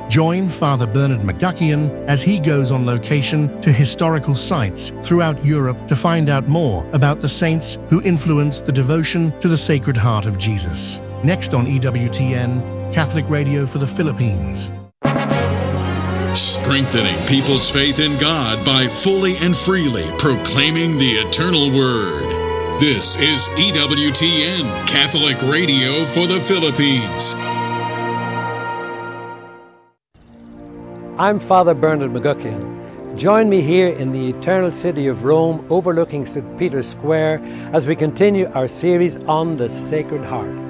Join Father Bernard McGuckian as he goes on location to historical sites throughout Europe to find out more about the saints who influenced the devotion to the Sacred Heart of Jesus. Next on EWTN, Catholic Radio for the Philippines. Strengthening people's faith in God by fully and freely proclaiming the eternal Word. This is EWTN, Catholic Radio for the Philippines. I'm Father Bernard McGuckian. Join me here in the eternal city of Rome, overlooking St. Peter's Square, as we continue our series on the Sacred Heart.